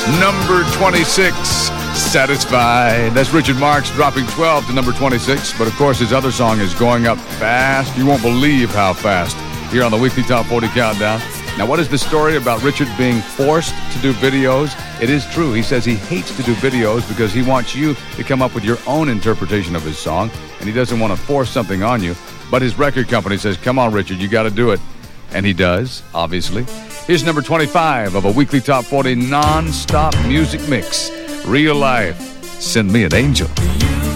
Number 26, Satisfied. That's Richard Marx dropping 12 to number 26. But of course, his other song is going up fast. You won't believe how fast. Here on the Weekly Top 40 Countdown. Now, what is the story about Richard being forced to do videos? It is true. He says he hates to do videos because he wants you to come up with your own interpretation of his song, and he doesn't want to force something on you. But his record company says, come on, Richard, you got to do it. And he does, obviously. Here's number 25 of a Weekly Top 40 non-stop music mix. Real Life, Send Me an Angel. You